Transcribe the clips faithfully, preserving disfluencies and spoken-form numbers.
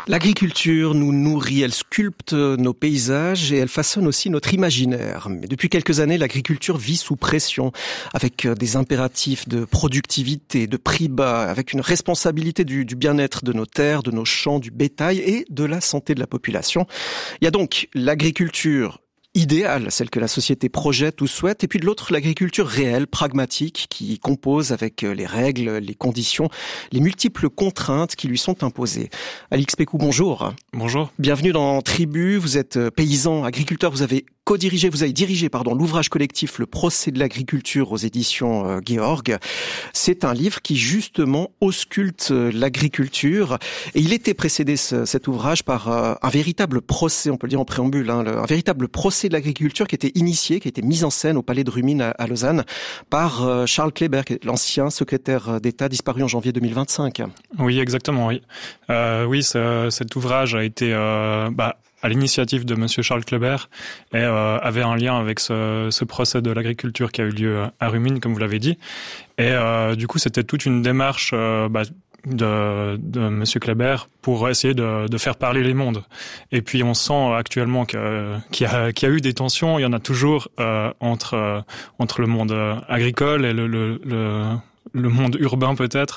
L'agriculture nous nourrit, elle sculpte nos paysages et elle façonne aussi notre imaginaire. Mais depuis quelques années, l'agriculture vit sous pression, avec des impératifs de productivité, de prix bas, avec une responsabilité du, du bien-être de nos terres, de nos champs, du bétail et de la santé de la population. Il y a donc l'agriculture idéale, celle que la société projette ou souhaite, et puis de l'autre, l'agriculture réelle, pragmatique, qui compose avec les règles, les conditions, les multiples contraintes qui lui sont imposées. Alix Pécou, bonjour. Bonjour. Bienvenue dans Tribu, vous êtes paysan, agriculteur, vous avez co-dirigé, vous avez dirigé, pardon, l'ouvrage collectif Le procès de l'agriculture aux éditions euh, Georg. C'est un livre qui, justement, ausculte euh, l'agriculture. Et il était précédé, ce, cet ouvrage, par euh, un véritable procès, on peut le dire en préambule, hein, le, un véritable procès de l'agriculture qui était initié, qui était mis en scène au Palais de Rumine à, à Lausanne, par euh, Charles Kleber, l'ancien secrétaire d'État disparu en janvier deux mille vingt-cinq. Oui, exactement, oui. Euh, oui, ce, cet ouvrage a été... Euh, bah, à l'initiative de Monsieur Charles Kleber, et euh, avait un lien avec ce, ce procès de l'agriculture qui a eu lieu à Rumine, comme vous l'avez dit. Et euh, du coup, c'était toute une démarche euh, bah, de, de Monsieur Kleber pour essayer de, de faire parler les mondes. Et puis, on sent actuellement que, qu'il y a, qu'il y a eu des tensions. Il y en a toujours euh, entre euh, entre le monde agricole et le, le, le le monde urbain peut-être,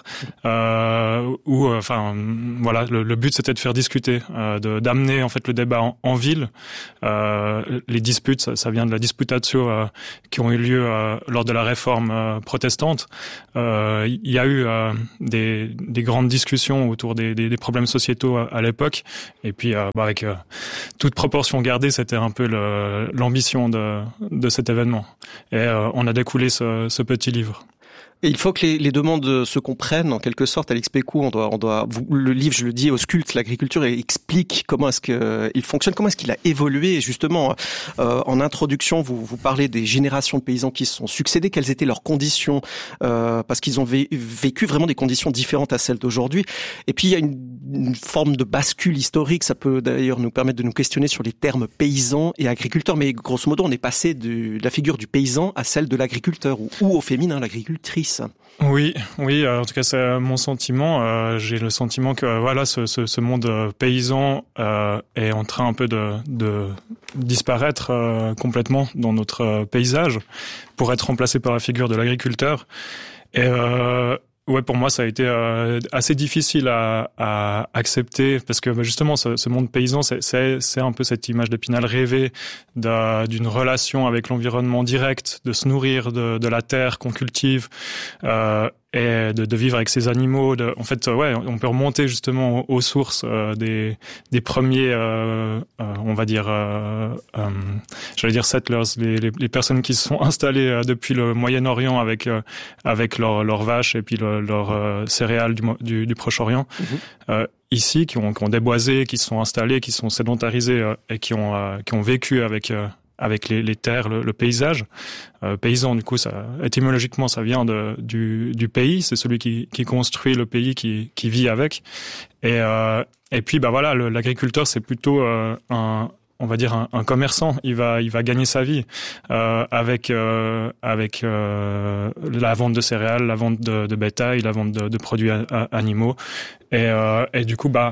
euh, où, enfin, voilà, le, le but c'était de faire discuter, euh, de, d'amener en fait le débat en, en ville. Euh, les disputes, ça, ça vient de la disputatio euh, qui ont eu lieu euh, lors de la réforme euh, protestante. Euh, il y a eu euh, des, des grandes discussions autour des, des, des problèmes sociétaux à, à l'époque, et puis euh, bah, avec euh, toute proportion gardée, c'était un peu le, l'ambition de, de cet événement. Et euh, on a découlé ce, ce petit livre. Et il faut que les, les demandes se comprennent, en quelque sorte. Alix Pécou, on doit, on doit, vous, le livre, je le dis, ausculte l'agriculture et explique comment est-ce qu'il fonctionne, comment est-ce qu'il a évolué. Et justement, euh, en introduction, vous, vous parlez des générations de paysans qui se sont succédés, quelles étaient leurs conditions, euh, parce qu'ils ont vé, vécu vraiment des conditions différentes à celles d'aujourd'hui. Et puis, il y a une, une forme de bascule historique. Ça peut d'ailleurs nous permettre de nous questionner sur les termes paysan et agriculteur. Mais grosso modo, on est passé de, de la figure du paysan à celle de l'agriculteur, ou, ou au féminin, l'agricultrice. Oui, oui. En tout cas, c'est mon sentiment. Euh, j'ai le sentiment que voilà, ce, ce, ce monde paysan euh, est en train un peu de, de disparaître euh, complètement dans notre paysage pour être remplacé par la figure de l'agriculteur. Et euh, ouais, pour moi, ça a été euh, assez difficile à, à accepter parce que bah, justement, ce, ce monde paysan, c'est, c'est, c'est un peu cette image d'Épinal rêvée d'une relation avec l'environnement direct, de se nourrir de, de la terre qu'on cultive euh, et de, de vivre avec ses animaux. De, en fait, ouais, on peut remonter justement aux, aux sources euh, des, des premiers, euh, euh, on va dire, euh, euh, j'allais dire settlers, les, les, les personnes qui se sont installées euh, depuis le Moyen-Orient avec euh, avec leurs leurs vaches et puis leurs leur, euh, céréales du, du, du Proche-Orient. Mm-hmm. Euh, ici, qui ont, qui ont déboisé, qui se sont installés, qui sont sédentarisés euh, et qui ont euh, qui ont vécu avec euh, avec les, les terres, le, le paysage. Euh, paysan, du coup, ça, étymologiquement, ça vient de, du, du pays. C'est celui qui, qui construit le pays, qui, qui vit avec. Et, euh, et puis, bah voilà, le, l'agriculteur, c'est plutôt euh, un, on va dire un, un commerçant. Il va, il va gagner sa vie euh, avec euh, avec euh, la vente de céréales, la vente de, de bétail, la vente de, de produits a, a, animaux. Et, euh, et du coup, bah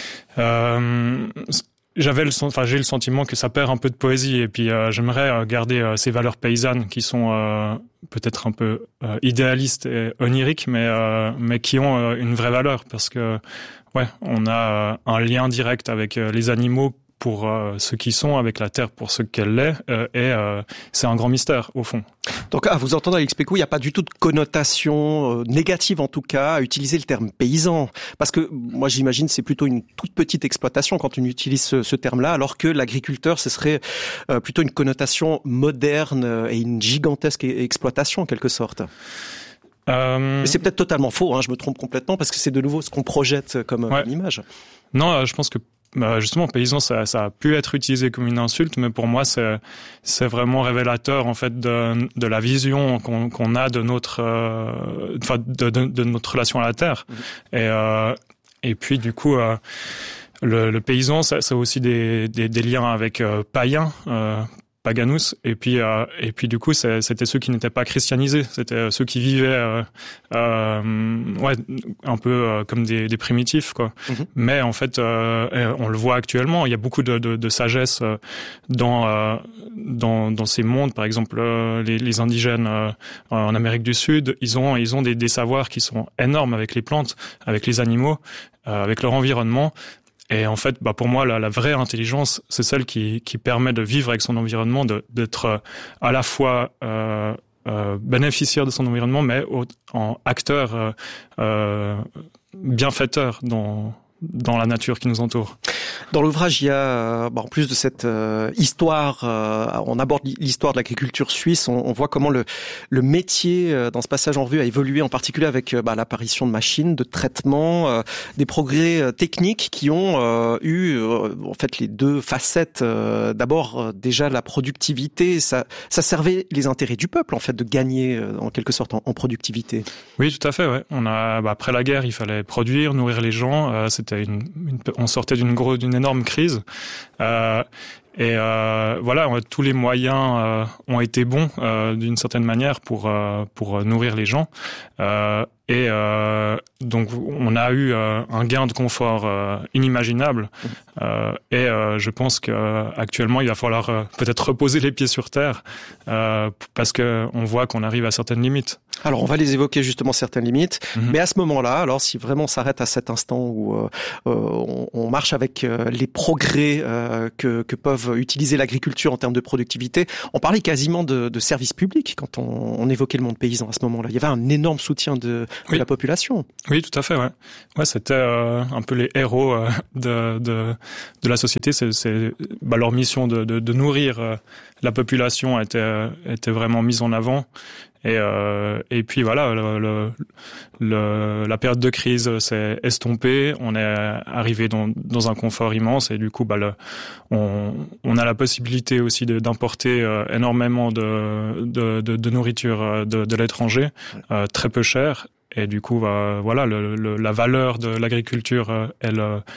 euh, J'avais le, enfin, j'ai le sentiment que ça perd un peu de poésie et puis euh, j'aimerais garder euh, ces valeurs paysannes qui sont euh, peut-être un peu euh, idéalistes et oniriques, mais euh, mais qui ont euh, une vraie valeur parce que ouais, on a euh, un lien direct avec euh, les animaux pour euh, ceux qui sont, avec la terre pour ce qu'elle est, euh, et euh, c'est un grand mystère au fond. Donc, à vous entendre, Alix Pécou, il n'y a pas du tout de connotation euh, négative, en tout cas, à utiliser le terme paysan. Parce que, moi, j'imagine, c'est plutôt une toute petite exploitation quand on utilise ce, ce terme-là, alors que l'agriculteur, ce serait euh, plutôt une connotation moderne et une gigantesque exploitation, en quelque sorte. Euh... Mais c'est peut-être totalement faux, hein, je me trompe complètement, parce que c'est de nouveau ce qu'on projette comme, ouais. comme image. Non, euh, je pense que Bah justement, paysan, ça, ça a pu être utilisé comme une insulte, mais pour moi, c'est, c'est vraiment révélateur en fait de, de la vision qu'on, qu'on a de notre, euh, enfin, de, de, de notre relation à la terre. Mmh. Et euh, et puis du coup, euh, le, le paysan, ça, ça a aussi des, des, des liens avec euh, païen. Euh, paganus, et puis euh, et puis du coup c'est, c'était ceux qui n'étaient pas christianisés, c'était ceux qui vivaient euh, euh, ouais un peu euh, comme des, des primitifs quoi. Mm-hmm. Mais en fait euh, on le voit actuellement, il y a beaucoup de, de, de sagesse euh, dans euh, dans dans ces mondes, par exemple euh, les, les indigènes euh, en Amérique du Sud, ils ont ils ont des, des savoirs qui sont énormes avec les plantes, avec les animaux, euh, avec leur environnement. Et en fait, bah pour moi, la, la vraie intelligence, c'est celle qui, qui permet de vivre avec son environnement, de, d'être à la fois euh, euh, bénéficiaire de son environnement, mais au, en acteur euh, euh, bienfaiteur dans dans la nature qui nous entoure. Dans l'ouvrage, il y a, bah, en plus de cette euh, histoire, euh, on aborde l'histoire de l'agriculture suisse, on, on voit comment le, le métier, euh, dans ce passage en revue, a évolué, en particulier avec euh, bah, l'apparition de machines, de traitements, euh, des progrès euh, techniques qui ont euh, eu, euh, en fait, les deux facettes. Euh, d'abord, euh, déjà, la productivité, ça, ça servait les intérêts du peuple, en fait, de gagner, euh, en quelque sorte, en, en productivité. Oui, tout à fait, ouais. On a, bah, après la guerre, il fallait produire, nourrir les gens, euh, c'était une, une, on sortait d'une grosse, d'une énorme crise. Euh, et euh, voilà, tous les moyens euh, ont été bons euh, d'une certaine manière pour euh, pour nourrir les gens. Euh, et euh, donc on a eu euh, un gain de confort euh, inimaginable. Euh, et euh, je pense que euh, actuellement il va falloir euh, peut-être reposer les pieds sur terre euh, parce que on voit qu'on arrive à certaines limites. Alors on va les évoquer justement certaines limites, mmh. mais à ce moment-là, alors si vraiment on s'arrête à cet instant où euh, on, on marche avec euh, les progrès euh, que, que peuvent utiliser l'agriculture en termes de productivité, on parlait quasiment de, de services publics quand on, on évoquait le monde paysan à ce moment-là. Il y avait un énorme soutien de, de oui. la population. Oui, tout à fait. Ouais, ouais, c'était euh, un peu les héros euh, de, de de la société. C'est, c'est bah, leur mission de, de, de nourrir euh, la population était euh, était vraiment mise en avant. Et euh, et puis voilà, le, le, le, la période de crise s'est estompée. On est arrivé dans, dans un confort immense et du coup, bah, le, on, on a la possibilité aussi de, d'importer euh, énormément de, de, de, de nourriture de, de l'étranger, euh, très peu cher. Et du coup, bah, voilà, le, le, la valeur de l'agriculture, elle,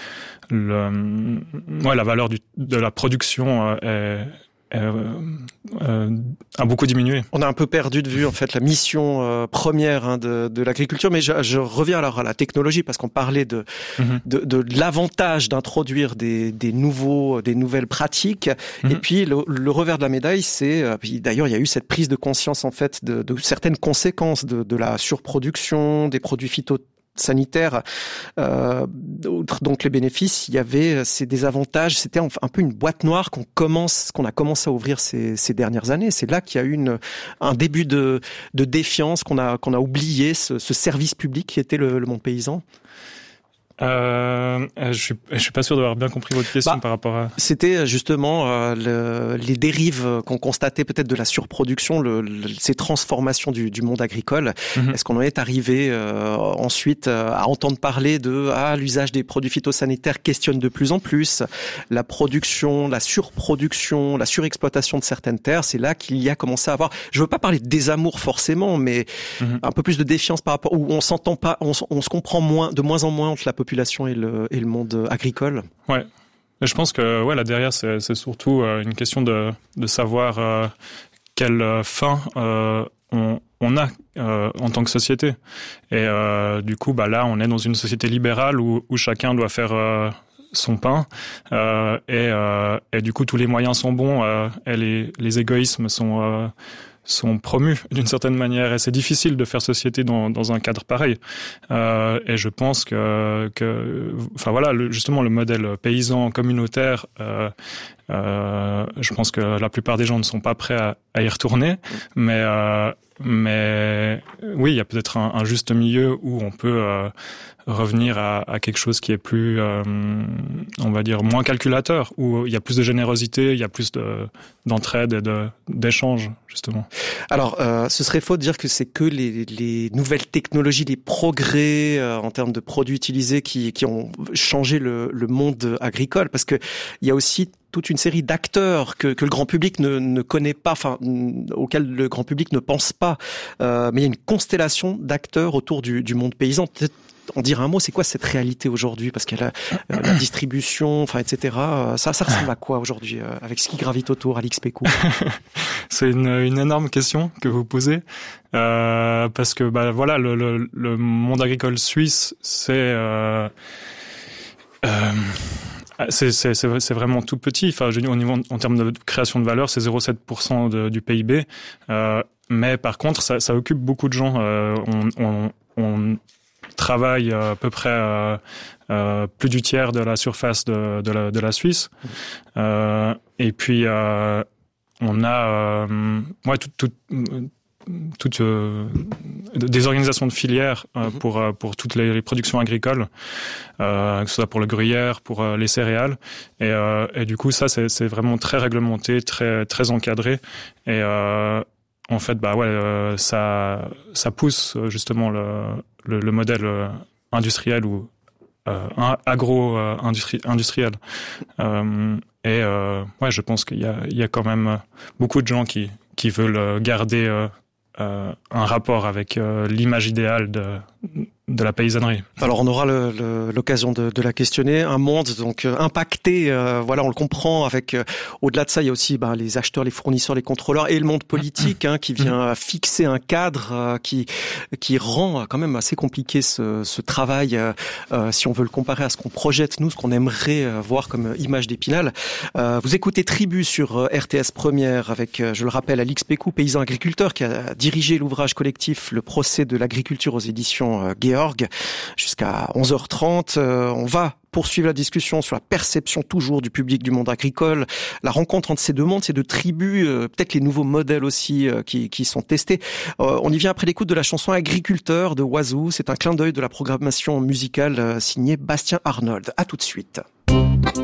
le, ouais, la valeur du, de la production est Euh, euh, a beaucoup diminué. On a un peu perdu de vue en fait la mission euh, première hein, de, de l'agriculture, mais je, je reviens alors à la technologie parce qu'on parlait de, mm-hmm. de, de, de l'avantage d'introduire des, des nouveaux, des nouvelles pratiques. Mm-hmm. Et puis le, le revers de la médaille, c'est euh, puis d'ailleurs il y a eu cette prise de conscience en fait de, de certaines conséquences de, de la surproduction des produits phyto sanitaire, euh, outre donc les bénéfices, il y avait ces désavantages. C'était un peu une boîte noire qu'on commence, qu'on a commencé à ouvrir ces, ces dernières années. C'est là qu'il y a eu une, un début de, de défiance, qu'on a, qu'on a oublié ce, ce service public qui était le, le monde paysan. Euh, je suis, je suis pas sûr d'avoir bien compris votre question bah, par rapport à. C'était justement euh, le, les dérives qu'on constatait peut-être de la surproduction, le, le, ces transformations du, du monde agricole. Mm-hmm. Est-ce qu'on en est arrivé euh, ensuite euh, à entendre parler de ah l'usage des produits phytosanitaires questionne de plus en plus la production, la surproduction, la surexploitation de certaines terres. C'est là qu'il y a commencé à avoir. Je veux pas parler de désamour forcément, mais mm-hmm. un peu plus de défiance par rapport où on s'entend pas, on, on se comprend moins, de moins en moins entre la population population et le, et le monde agricole. Ouais. Et je pense que ouais, là derrière, c'est, c'est surtout euh, une question de, de savoir euh, quelle fin euh, on, on a euh, en tant que société. Et euh, du coup, bah, là, on est dans une société libérale où, où chacun doit faire euh, son pain. Euh, et, euh, et du coup, tous les moyens sont bons euh, et les, les égoïsmes sont... Euh, sont promus d'une certaine manière et c'est difficile de faire société dans dans un cadre pareil euh, et je pense que que enfin voilà le, justement le modèle paysan communautaire euh, euh, je pense que la plupart des gens ne sont pas prêts à, à y retourner mais euh, mais oui il y a peut-être un, un juste milieu où on peut euh, revenir à, à quelque chose qui est plus, euh, on va dire, moins calculateur, où il y a plus de générosité, il y a plus de, d'entraide et de, d'échange, justement. Alors, euh, ce serait faux de dire que c'est que les, les nouvelles technologies, les progrès euh, en termes de produits utilisés qui, qui ont changé le, le monde agricole, parce que il y a aussi toute une série d'acteurs que, que le grand public ne, ne connaît pas, enfin, auxquels le grand public ne pense pas. Euh, mais il y a une constellation d'acteurs autour du, du monde paysan. Peut-être en dire un mot, c'est quoi cette réalité aujourd'hui? Parce qu'il y a la, la distribution, enfin, et cetera. Ça, ça ressemble à quoi aujourd'hui avec ce qui gravite autour à l'X P Q? C'est une, une énorme question que vous posez, euh, parce que bah voilà, le, le, le monde agricole suisse, c'est euh, euh, c'est, c'est, c'est, c'est vraiment tout petit. Enfin, je dis au niveau en termes de création de valeur, c'est zéro virgule sept pour cent de, du P I B. Euh, mais par contre, ça, ça occupe beaucoup de gens. Euh, on, on, on travaille à peu près euh, euh, plus du tiers de la surface de, de, la, de la Suisse. Euh, et puis euh, on a euh, ouais, tout, tout, toutes euh, des organisations de filières euh, pour euh, pour toutes les, les productions agricoles, euh, que ce soit pour le gruyère, pour euh, les céréales, et, euh, et du coup ça c'est c'est vraiment très réglementé, très très encadré, et euh, en fait bah ouais euh, ça ça pousse justement le le, le modèle industriel ou euh, agro euh, industri, industriel. Euh, et euh, ouais, je pense qu'il y a il y a quand même beaucoup de gens qui qui veulent garder euh, Euh, un rapport avec euh, l'image idéale de, de la paysannerie. Alors on aura le, le, l'occasion de, de la questionner. Un monde donc euh, impacté, euh, voilà, on le comprend. Avec euh, au-delà de ça, il y a aussi bah, les acheteurs, les fournisseurs, les contrôleurs et le monde politique hein, qui vient fixer un cadre euh, qui qui rend quand même assez compliqué ce, ce travail. Euh, euh, si on veut le comparer à ce qu'on projette nous, ce qu'on aimerait euh, voir comme image d'Épinal. Euh, vous écoutez Tribu sur euh, R T S Première avec, euh, je le rappelle, à l'X P Q, paysan agriculteur, qui a dirigé l'ouvrage collectif Le procès de l'agriculture aux éditions euh, Georg jusqu'à onze heures trente. Euh, on va poursuivre la discussion sur la perception toujours du public du monde agricole, la rencontre entre ces deux mondes, ces deux tribus, euh, peut-être les nouveaux modèles aussi euh, qui, qui sont testés. Euh, on y vient après l'écoute de la chanson Agriculteur de Oiseau. C'est un clin d'œil de la programmation musicale euh, signée Bastien Arnold. À tout de suite.